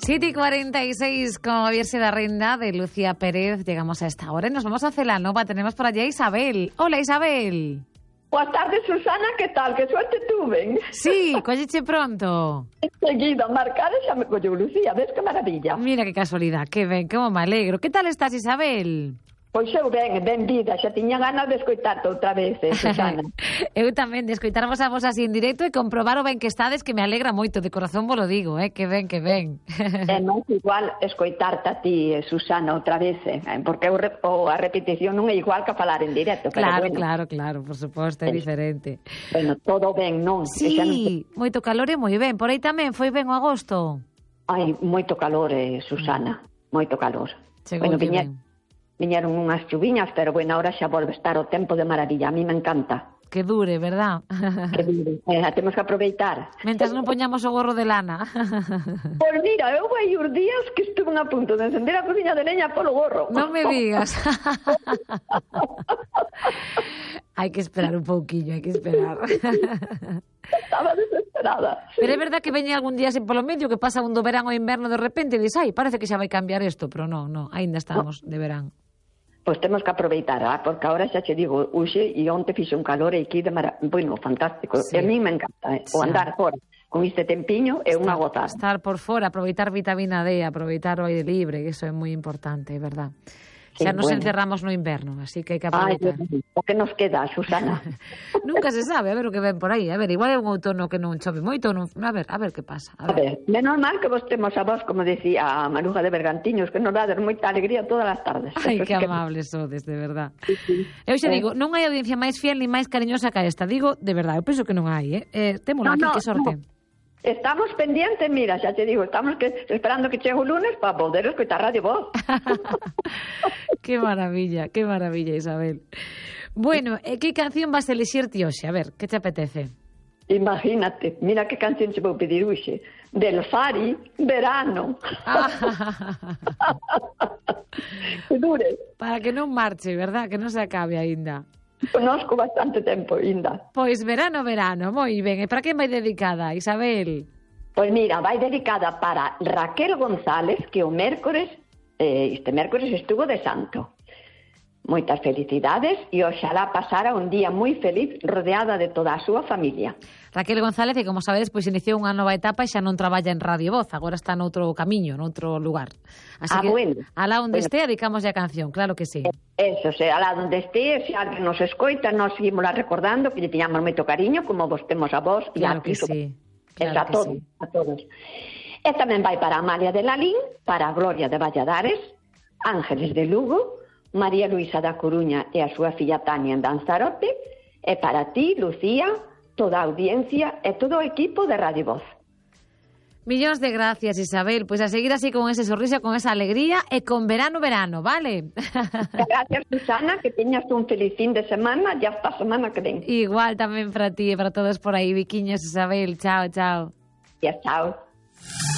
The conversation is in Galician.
7:46 con Vierse da Renda de Lucía Pérez. Llegamos a esta hora y nos vamos a Celanova. Tenemos por allá a Isabel. Hola, Isabel. Buenas tardes, Susana, ¿qué tal? ¿Qué suerte tuve? Sí, colleche pronto. Enseguida, marcar xa me colleu Lucía, ves que maravilla. Mira qué casualidad, qué ben, como me alegro. ¿Qué tal estás, Isabel? Pois eu ben vida, xa tiña ganas de escoitarte outra vez, Susana. Eu tamén, de escoitarvos a vos así en directo e comprobar o ben que estades, que me alegra moito, de corazón vos lo digo, que ben, que ben. É máis igual escoitarte a ti, Susana, outra vez, porque a repetición non é igual que a falar en directo. Claro, pero bueno. claro, por suposto, é diferente. Bueno, todo ben, non? Sí, moito calor e moi ben. Por aí tamén foi ben o agosto. Ai, moito calor, Susana, moito calor. Chegou ben. Viñeron unhas chuviñas, pero bueno, ahora xa volve a estar o tempo de maravilla. A mí me encanta. Que dure, verdad? Que dure. Temos que aproveitar. Mentras non poñamos o gorro de lana. Pois mira, eu hai uns días que estuve a punto de encender a cociña de leña polo gorro. Non me digas. Hai que esperar un pouquiño, hai que esperar. Estaba desesperada. Pero é verdad que veñe algún día así polo medio, que pasa un do verán ao inverno de repente e dis, ai, parece que xa vai cambiar isto, pero non, aínda estamos de verán. Pois temos que aproveitar, porque agora xa che digo, uxe e onte fixe un calor aquí de bueno, fantástico. Sí. A mí me encanta, o andar fora con este tempiño é unha gozada. Estar por fora, aproveitar vitamina D, aproveitar o aire libre, que eso é moi importante, é verdad. Xa nos encerramos no inverno, así que hai que aproveitar. O que nos queda, Susana? Nunca se sabe, a ver o que ven por aí. A ver, igual é un outono que non chove moito, non... a ver que pasa. A ver, menos mal que vos temos a vos, como decía a Maruja de Bergantiños, que nos dá moita alegría todas as tardes. Ai, que amables sodes, de verdad. Sí. Eu xa digo, non hai audiencia máis fiel ni máis cariñosa que esta. Digo, de verdade, eu penso que non hai, Témola aquí, que sorte. No. Estamos pendientes, mira, xa te digo, estamos esperando que chegue o lunes para poder escoitar Radio Voz. Qué maravilla, Isabel. Bueno, que canción vas a elixir ti hoxe? A ver, que te apetece? Imagínate, mira que canción che vou pedir hoxe. Del Fari, Verano. Que dure. Para que non marche, verdad? Que non se acabe aínda. Conozco bastante tempo, Inda. Pois verano, moi ben. E para quen vai dedicada, Isabel? Pois mira, vai dedicada para Raquel González, que o mércores, este mércores estuvo de santo. Moitas felicidades e oxalá pasara un día moi feliz rodeada de toda a súa familia. Raquel González, que como sabedes, pois iniciou unha nova etapa e xa non traballa en Radio Voz, agora está noutro camiño, noutro lugar. Así que, bueno. Alá onde este, dedicamos a canción, claro que sí. Eso, alá onde este, se alguén nos escoita, nos seguimos recordando que lle tiñamos moito cariño, como vos temos a vos. Claro que sí. Claro que sí. A todos. E tamén vai para Amalia de Lalín, para Gloria de Valladares, Ángeles de Lugo, María Luisa da Coruña e a súa filla Tania en Lanzarote, e para ti, Lucía, toda a audiencia e todo o equipo de Radio Voz. Millóns de gracias, Isabel. Pois a seguir así con ese sorriso, con esa alegría e con verano, vale? Gracias, Susana, que teñas un feliz fin de semana e hasta a semana que ven. Igual tamén para ti e para todos por aí, Viquiños, Isabel. Chao. E chao.